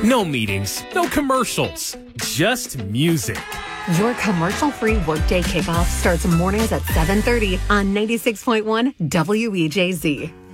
No meetings, no commercials, just music. Your commercial-free workday kickoff starts mornings at 7:30 on 96.1 WEJZ.